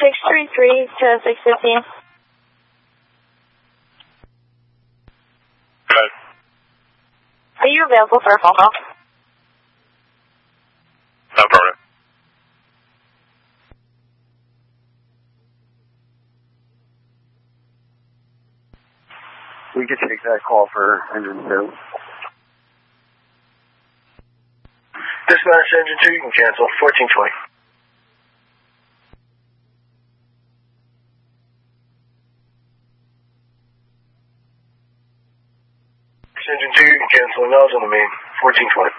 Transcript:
633 to 615. Good. Are you available for a phone call? No problem. We could take that call for engine 2. Dispatch engine 2, you can cancel. 1420. Engine 2, you can cancel. Nose on the main. 1420.